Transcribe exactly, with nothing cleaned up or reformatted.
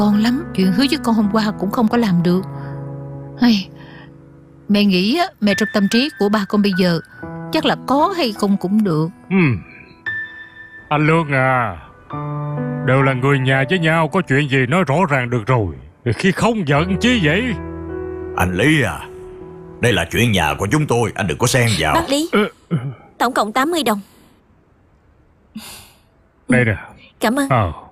con lắm. Chuyện hứa với con hôm qua cũng không có làm được. Hay, mẹ nghĩ á, mẹ trong tâm trí của ba con bây giờ chắc là có hay không cũng được. ừ. Anh Lương à, đều là người nhà với nhau, có chuyện gì nói rõ ràng được rồi, khi không giận chứ vậy. Anh Lý à, đây là chuyện nhà của chúng tôi, anh đừng có xen vào. Bác Lý, tổng cộng tám mươi đồng. Đây nè. Cảm ơn. Ờ